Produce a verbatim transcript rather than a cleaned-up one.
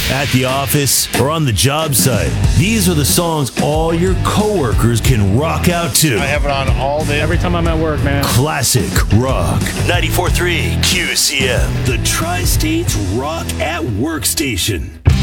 at the office, or on the job site. These are the songs all your coworkers can rock out to. I have it on all day. Every time I'm at work, man. Classic rock. ninety-four point three Q C M, the Tri-States Rock at Work Station.